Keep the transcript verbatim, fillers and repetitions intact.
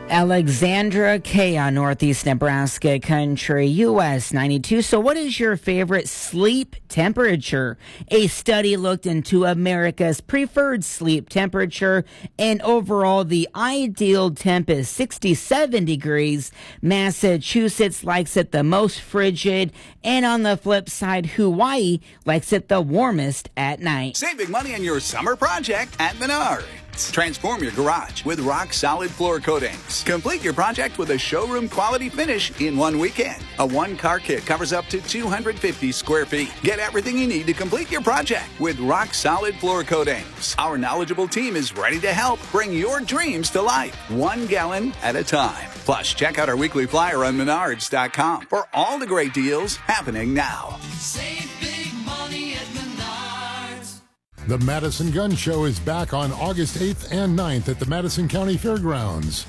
Alexandra Kay on Northeast Nebraska Country, U S ninety-two. So what is your favorite sleep temperature? A study looked into America's preferred sleep temperature, and overall the ideal temp is sixty-seven degrees. Massachusetts likes it the most frigid, and on the flip side, Hawaii likes it the warmest at night. Save big money on your summer project at Menards. Transform your garage with rock-solid floor coatings. Complete your project with a showroom-quality finish in one weekend. A one-car kit covers up to two hundred fifty square feet. Get everything you need to complete your project with rock-solid floor coatings. Our knowledgeable team is ready to help bring your dreams to life, one gallon at a time. Plus, check out our weekly flyer on menards dot com for all the great deals happening now. Save big money at Menards. The Madison Gun Show is back on August eighth and ninth at the Madison County Fairgrounds.